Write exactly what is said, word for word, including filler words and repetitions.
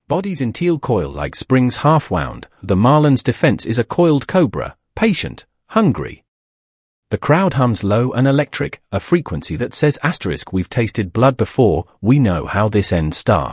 Bodies in teal coil like springs half-wound. The marlin's defense is a coiled cobra, patient, hungry. The crowd hums low and electric, a frequency that says asterisk we've tasted blood before, we know how this ends star.